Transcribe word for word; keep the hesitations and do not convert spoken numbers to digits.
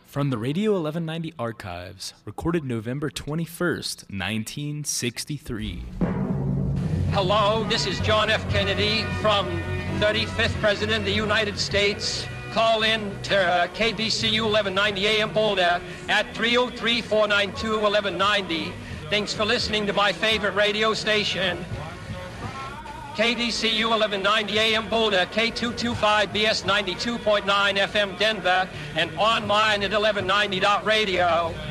From the Radio eleven ninety archives, recorded November twenty-first, nineteen sixty-three. Hello, this is John F. Kennedy from thirty-fifth President of the United States. Call in to uh, K B C U eleven ninety A M Boulder at three oh three, four nine two, eleven ninety. Thanks for listening to my favorite radio station. K D C U eleven ninety A M Boulder, K two twenty-five B S ninety-two point nine F M Denver, and online at eleven ninety dot radio.